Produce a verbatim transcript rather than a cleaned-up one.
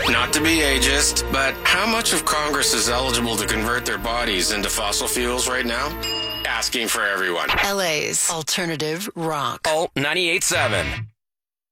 Not to be ageist, but how much of Congress is eligible to convert their bodies into fossil fuels right now? Asking for everyone. L A's alternative rock. Alt ninety-eight point seven.